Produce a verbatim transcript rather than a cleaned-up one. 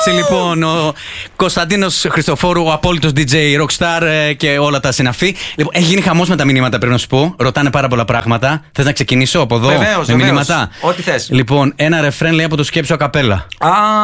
έτσι λοιπόν. Ο Κωνσταντίνος Χριστοφόρου, ο απόλυτος ντι τζέι, rockstar και όλα τα συναφή. Λοιπόν, έχει γίνει χαμός με τα μηνύματα, πρέπει να σου πω. Ρωτάνε πάρα πολλά πράγματα. Θες να ξεκινήσω από εδώ? Βεβαίως, με βεβαίως. μηνύματα. Ό,τι θες. Λοιπόν, ένα ρεφρέν λέει από το Σκέψου ακαπέλα. Α,